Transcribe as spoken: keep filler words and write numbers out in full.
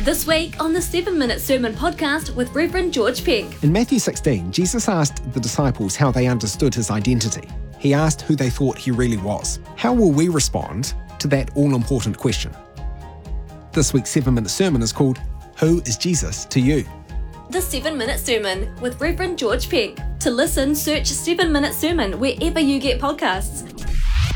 This week on the seven minute Sermon podcast with Reverend George Peck. In Matthew sixteen, Jesus asked the disciples how they understood his identity. He asked who they thought he really was. How will we respond to that all-important question? This week's seven minute sermon is called, Who is Jesus to You? The seven minute Sermon with Reverend George Peck. To listen, search seven minute Sermon wherever you get podcasts.